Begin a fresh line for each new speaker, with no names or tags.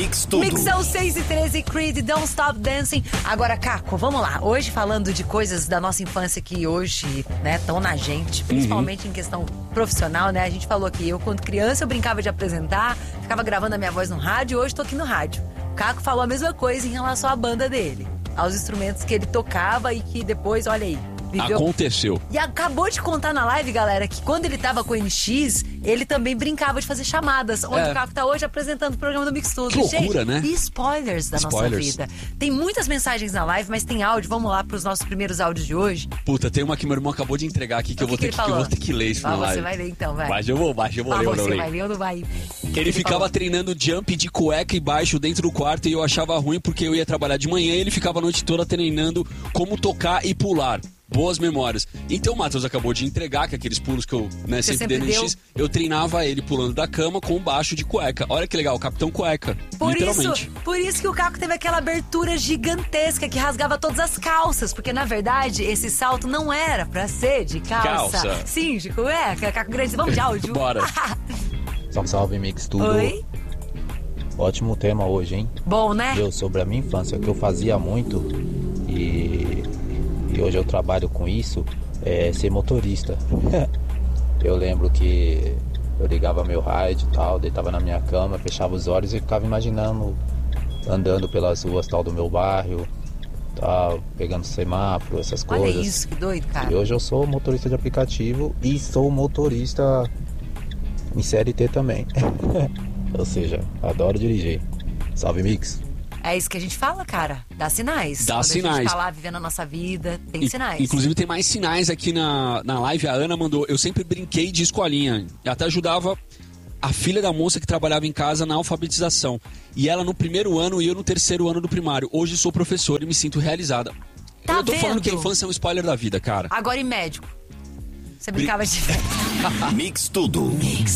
Mix Tudo.
Mixão 6 e 13, Creed, Don't Stop Dancing. Agora, Caco, vamos lá. Hoje falando de coisas da nossa infância que hoje, né, estão na gente, principalmente em questão profissional, né? A gente falou que eu, quando criança, eu brincava de apresentar, ficava gravando a minha voz no rádio, hoje tô aqui no rádio. O Caco falou a mesma coisa em relação à banda dele, aos instrumentos que ele tocava e que depois, olha aí, viveu.
Aconteceu.
E acabou de contar na live, galera, que quando ele tava com o NX, ele também brincava de fazer chamadas. Onde o Caco tá hoje apresentando o programa do Mix Tudo.
Que loucura,
gente,
né?
E spoilers da nossa vida. Tem muitas mensagens na live, mas tem áudio. Vamos lá pros nossos primeiros áudios de hoje.
Puta, tem uma que meu irmão acabou de entregar aqui que eu vou ter que ler isso na live.
Você vai ler então, vai.
Mas eu vou ler.
Você vai ler ou não vai?
Ele ficava treinando jump de cueca e baixo dentro do quarto e eu achava ruim porque eu ia trabalhar de manhã e ele ficava a noite toda treinando como tocar e pular. Boas memórias. Então o Matheus acabou de entregar que aqueles pulos que eu sempre dei no NX, eu treinava ele pulando da cama com baixo de cueca. Olha que legal, o Capitão Cueca. Literalmente.
Por isso que o Caco teve aquela abertura gigantesca que rasgava todas as calças. Porque na verdade esse salto não era pra ser de calça. Sim, de cueca. Caco Grande, vamos de áudio.
Bora.
Salve, salve, Mix Tudo.
Oi?
Ótimo tema hoje, hein?
Bom, né?
Sobre a minha infância, o que eu fazia muito e hoje eu trabalho com isso, é ser motorista. Eu lembro que eu ligava meu rádio e tal, deitava na minha cama, fechava os olhos e ficava imaginando, andando pelas ruas tal do meu bairro, tal, pegando semáforo, essas coisas.
Olha isso, que doido, cara.
E hoje eu sou motorista de aplicativo e sou motorista em CLT também. Ou seja, adoro dirigir. Salve, Mix!
É isso que a gente fala, cara. Dá sinais.
Dá
Quando
sinais.
a gente tá lá vivendo a nossa vida, tem sinais.
Inclusive tem mais sinais aqui na live. A Ana mandou, eu sempre brinquei de escolinha. Eu até ajudava a filha da moça que trabalhava em casa na alfabetização. E ela no primeiro ano e eu no terceiro ano do primário. Hoje sou professor e me sinto realizada. Eu tô falando que a infância é um spoiler da vida, cara.
Agora e médico? Você brincava de...
Mix Tudo. Mix.